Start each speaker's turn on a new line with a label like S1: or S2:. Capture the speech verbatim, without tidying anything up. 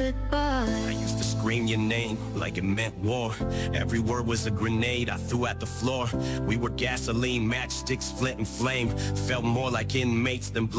S1: goodbye.
S2: I used to scream your name like it meant war. Every word was a grenade I threw at the floor. We were gasoline, matchsticks, flint and flame. Felt more like inmates than blood.